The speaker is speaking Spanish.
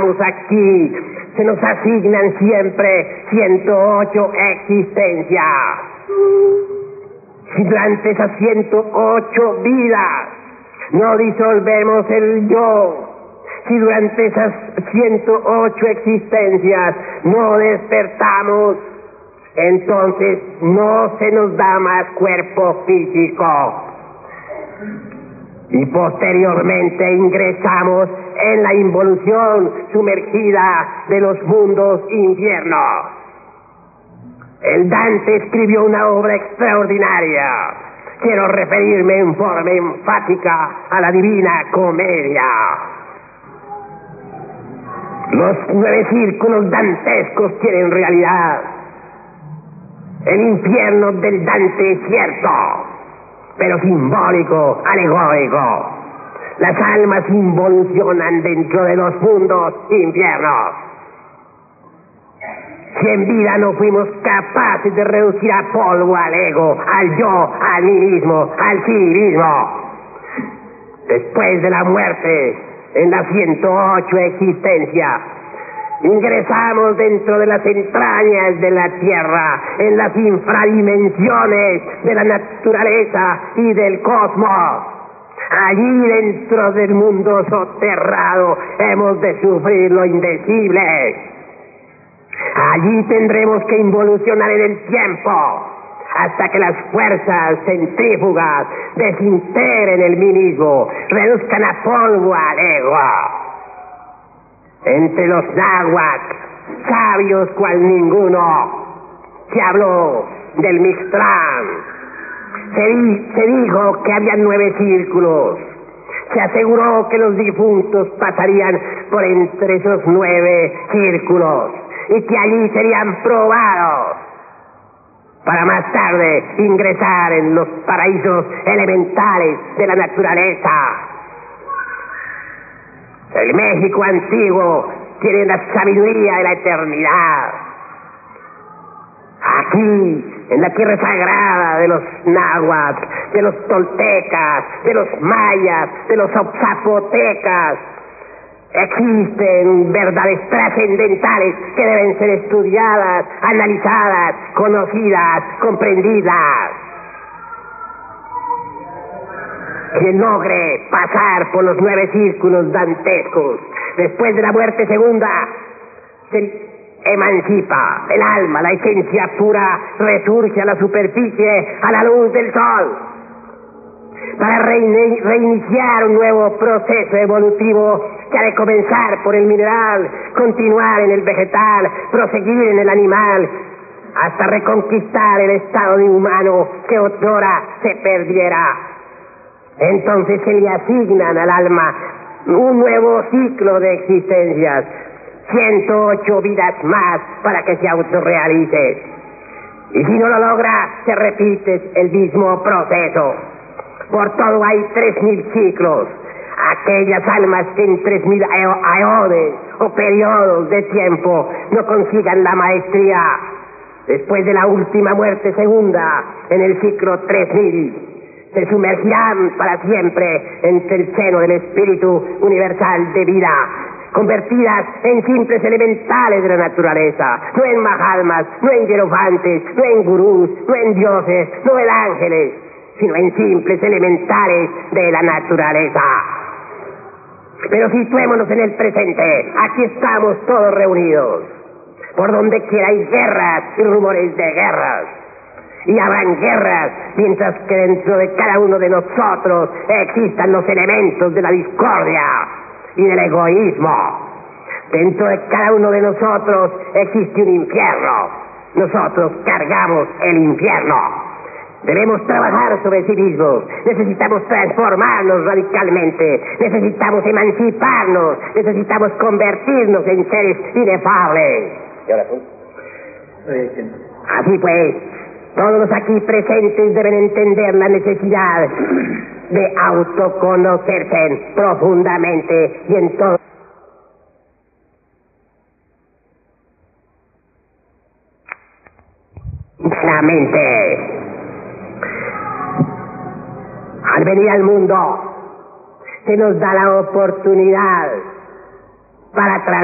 estamos aquí, se nos asignan siempre 108 existencias. Si durante esas 108 vidas no disolvemos el yo, si durante esas 108 existencias no despertamos, entonces no se nos da más cuerpo físico. Y posteriormente ingresamos en la involución sumergida de los mundos infiernos. El Dante escribió una obra extraordinaria. Quiero referirme en forma enfática a la Divina Comedia. Los 9 círculos dantescos tienen realidad. El infierno del Dante es cierto, pero simbólico, alegórico. Las almas involucionan dentro de los mundos infiernos. Si en vida no fuimos capaces de reducir a polvo al ego, al yo, al mí mismo, al sí mismo, después de la muerte, en la 108 existencia, ingresamos dentro de las entrañas de la tierra, en las infradimensiones de la naturaleza y del cosmos. Allí dentro del mundo soterrado hemos de sufrir lo indecible. Allí tendremos que involucionar en el tiempo hasta que las fuerzas centrífugas desintegren el mí mismo, reduzcan a polvo al ego. Entre los náhuatl, sabios cual ninguno, se habló del Mixtlán. Se dijo que había 9 círculos. Se aseguró que los difuntos pasarían por entre esos 9 círculos y que allí serían probados para más tarde ingresar en los paraísos elementales de la naturaleza. El México antiguo tiene la sabiduría de la eternidad. Aquí, en la tierra sagrada de los náhuatl, de los toltecas, de los mayas, de los zapotecas, existen verdades trascendentales que deben ser estudiadas, analizadas, conocidas, comprendidas. Quien logre pasar por los 9 círculos dantescos después de la muerte segunda se emancipa. El alma, la esencia pura, resurge a la superficie, a la luz del sol, para reiniciar un nuevo proceso evolutivo que ha de comenzar por el mineral, continuar en el vegetal, proseguir en el animal, hasta reconquistar el estado de humano que otrora se perdiera. Entonces se le asignan al alma un nuevo ciclo de existencias, 108 vidas más para que se autorrealice. Y si no lo logra, se repite el mismo proceso. Por todo hay 3000 ciclos. Aquellas almas que en 3000 aeones o periodos de tiempo no consigan la maestría, después de la última muerte segunda, en el ciclo 3000, se sumergirán para siempre entre el seno del espíritu universal de vida, convertidas en simples elementales de la naturaleza, no en mahalmas, no en hierofantes, no en gurús, no en dioses, no en ángeles, sino en simples elementales de la naturaleza. Pero situémonos en el presente. Aquí estamos todos reunidos. Por donde quiera hay guerras y rumores de guerras. Y habrán guerras mientras que dentro de cada uno de nosotros existan los elementos de la discordia y del egoísmo. Dentro de cada uno de nosotros existe un infierno. Nosotros cargamos el infierno. Debemos trabajar sobre sí mismos. Necesitamos transformarnos radicalmente. Necesitamos emanciparnos. Necesitamos convertirnos en seres inefables. ¿Y ahora tú? Así pues, todos los aquí presentes deben entender la necesidad de autoconocerse profundamente y en todo. La mente. Al venir al mundo, se nos da la oportunidad para